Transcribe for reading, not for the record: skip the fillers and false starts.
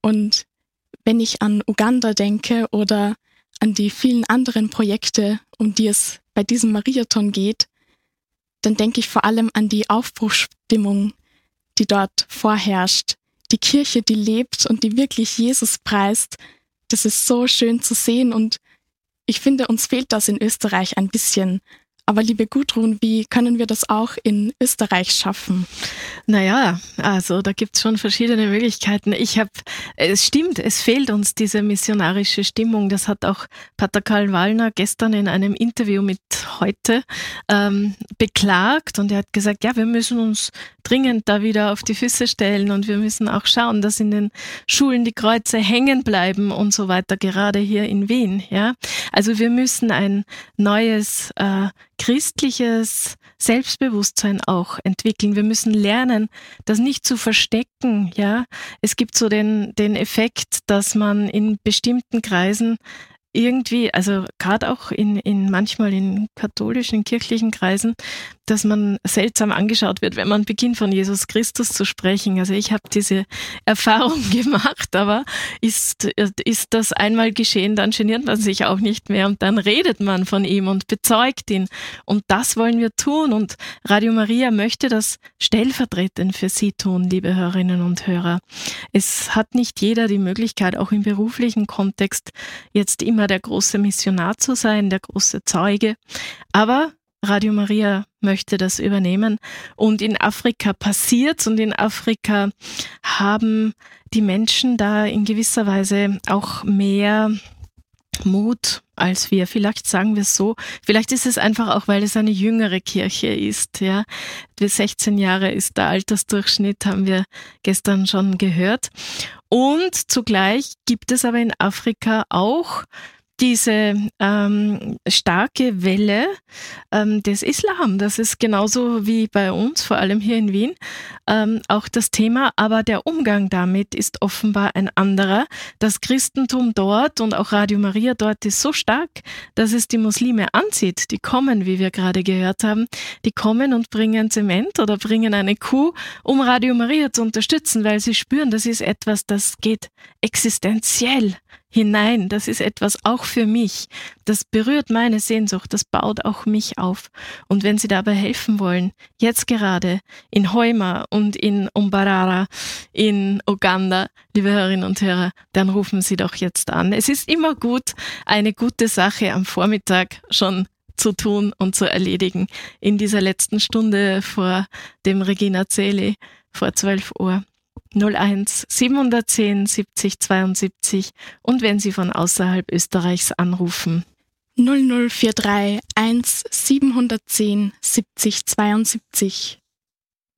Und wenn ich an Uganda denke oder an die vielen anderen Projekte, um die es bei diesem Mariathon geht, dann denke ich vor allem an die Aufbruchsstimmung, die dort vorherrscht. Die Kirche, die lebt und die wirklich Jesus preist. Das ist so schön zu sehen und ich finde, uns fehlt das in Österreich ein bisschen. Aber liebe Gudrun, wie können wir das auch in Österreich schaffen? Naja, also da gibt's schon verschiedene Möglichkeiten. Es stimmt, es fehlt uns diese missionarische Stimmung. Das hat auch Pater Karl Wallner gestern in einem Interview mit Heute beklagt und er hat gesagt, ja, wir müssen uns dringend da wieder auf die Füße stellen und wir müssen auch schauen, dass in den Schulen die Kreuze hängen bleiben und so weiter, gerade hier in Wien. Ja, also wir müssen ein neues christliches Selbstbewusstsein auch entwickeln. Wir müssen lernen, das nicht zu verstecken. Ja, es gibt so den Effekt, dass man in bestimmten Kreisen irgendwie, also gerade auch manchmal in katholischen, kirchlichen Kreisen, dass man seltsam angeschaut wird, wenn man beginnt von Jesus Christus zu sprechen. Also ich habe diese Erfahrung gemacht, aber ist das einmal geschehen, dann geniert man sich auch nicht mehr und dann redet man von ihm und bezeugt ihn. Und das wollen wir tun und Radio Maria möchte das stellvertretend für Sie tun, liebe Hörerinnen und Hörer. Es hat nicht jeder die Möglichkeit, auch im beruflichen Kontext jetzt immer der große Missionar zu sein, der große Zeuge, aber Radio Maria möchte das übernehmen und in Afrika passiert's und in Afrika haben die Menschen da in gewisser Weise auch mehr Mut als wir. Vielleicht sagen wir es so. Vielleicht ist es einfach auch, weil es eine jüngere Kirche ist. Ja, 16 Jahre ist der Altersdurchschnitt, haben wir gestern schon gehört. Und zugleich gibt es aber in Afrika auch diese starke Welle des Islam. Das ist genauso wie bei uns, vor allem hier in Wien, auch das Thema. Aber der Umgang damit ist offenbar ein anderer. Das Christentum dort und auch Radio Maria dort ist so stark, dass es die Muslime anzieht. Die kommen, wie wir gerade gehört haben, die kommen und bringen Zement oder bringen eine Kuh, um Radio Maria zu unterstützen, weil sie spüren, das ist etwas, das geht existenziell hinein. Das ist etwas auch für mich. Das berührt meine Sehnsucht, das baut auch mich auf. Und wenn Sie dabei helfen wollen, jetzt gerade in Hoima und in Umbarara, in Uganda, liebe Hörerinnen und Hörer, dann rufen Sie doch jetzt an. Es ist immer gut, eine gute Sache am Vormittag schon zu tun und zu erledigen. In dieser letzten Stunde vor dem Regina Coeli, vor 12 Uhr. 01 710 70 72 und wenn Sie von außerhalb Österreichs anrufen. 0043 1 710 70 72.